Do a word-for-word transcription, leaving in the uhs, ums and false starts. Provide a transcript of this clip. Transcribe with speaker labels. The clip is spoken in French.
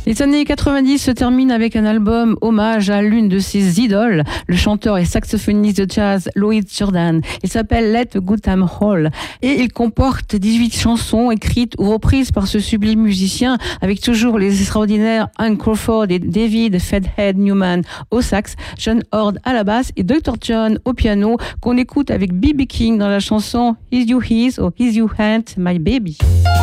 Speaker 1: Les années quatre-vingt-dix se terminent avec un album hommage à l'une de ses idoles, le chanteur et saxophoniste de jazz Louis Jordan. Il s'appelle Let the Good Time Roll et il comporte dix-huit chansons écrites ou reprises par ce sublime musicien, avec toujours les extraordinaires Ann Crawford et David Fathead Newman au sax, John Hord à la basse et docteur John au piano, qu'on écoute avec B B King dans la chanson Is You His or Is You Ain't My Baby.